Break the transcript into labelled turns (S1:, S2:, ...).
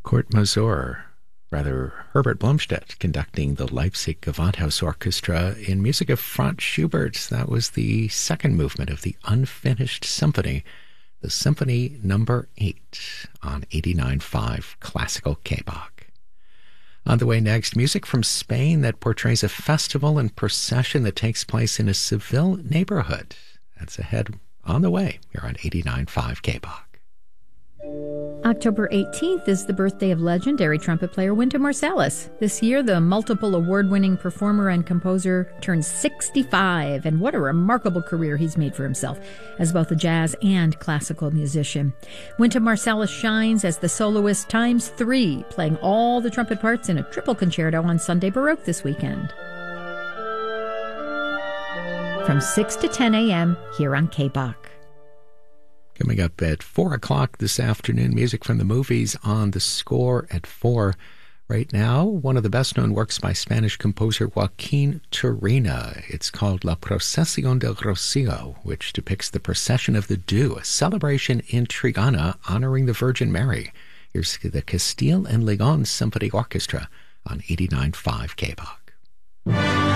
S1: Kurt Masur, Herbert Blomstedt, conducting the Leipzig Gewandhaus Orchestra in music of Franz Schubert. That was the second movement of the Unfinished Symphony, the Symphony Number 8 on 89.5 Classical K-Bach. On the way next, music from Spain that portrays a festival and procession that takes place in a Seville neighborhood. That's ahead on the way here on 89.5 K-Bach.
S2: October 18th is the birthday of legendary trumpet player Wynton Marsalis. This year, the multiple award-winning performer and composer turns 65, and what a remarkable career he's made for himself as both a jazz and classical musician. Wynton Marsalis shines as the soloist times 3, playing all the trumpet parts in a triple concerto on Sunday Baroque this weekend. From 6 to 10 a.m. here on K-Bach.
S1: Coming up at 4 o'clock this afternoon, music from the movies on The Score at 4. Right now, one of the best-known works by Spanish composer Joaquin Turina. It's called La Procesión del Rocío, which depicts the procession of the dew, a celebration in Triana honoring the Virgin Mary. Here's the Castile and León Symphony Orchestra on 89.5 K-Bach.